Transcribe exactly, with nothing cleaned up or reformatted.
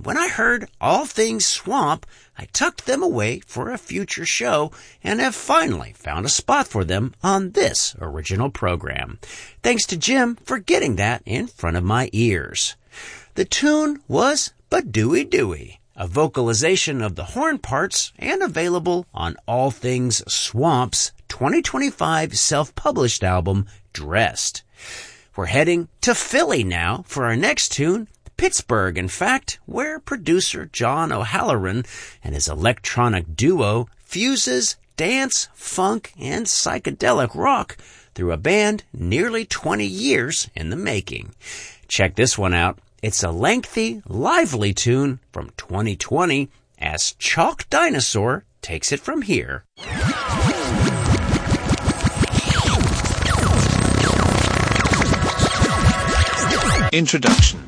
when I heard All Things Swamp, I tucked them away for a future show and have finally found a spot for them on this original program. Thanks to Jim for getting that in front of my ears. The tune was Badooey Dooey, a vocalization of the horn parts and available on All Things Swamp's twenty twenty-five self-published album, Dressed. We're heading to Philly now for our next tune, Pittsburgh, in fact, where producer John O'Halloran and his electronic duo fuses dance, funk, and psychedelic rock through a band nearly twenty years in the making. Check this one out. It's a lengthy, lively tune from twenty twenty as Chalk Dinosaur takes it from here. Introduction.